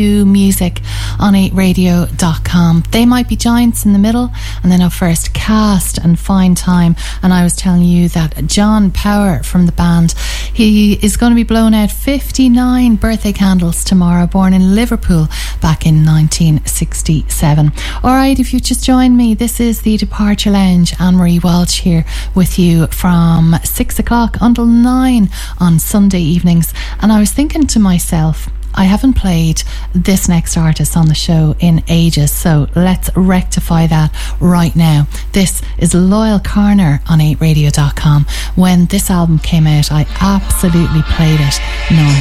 music on 8radio.com. They Might Be Giants in the middle, and then up first Cast and Fine Time. And I was telling you that John Power from the band, he is going to be blowing out 59 birthday candles tomorrow, born in Liverpool back in 1967. Alright, if you've just joined me, this is the Departure Lounge. Anne-Marie Walsh here with you from 6 o'clock until 9 on Sunday evenings. And I was thinking to myself, I haven't played this next artist on the show in ages, so let's rectify that right now. This is Loyal Corner on 8radio.com. When this album came out, I absolutely played it non